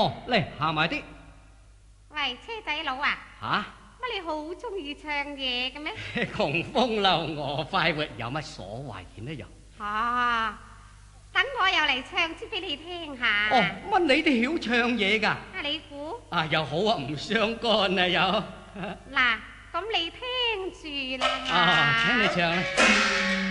哦，嚟行埋啲。 喂，車仔佬啊， 吓？ 乜你好中意唱嘢嘅咩？ 窮風流我快活，有乜所謂呢又？ 哦，等我又嚟唱支俾你聽下。 哦，乜你都曉唱嘢㗎？ 你估？ 又好啊，唔相干啊又。 嗱，咁你聽住啦。 請你唱啦。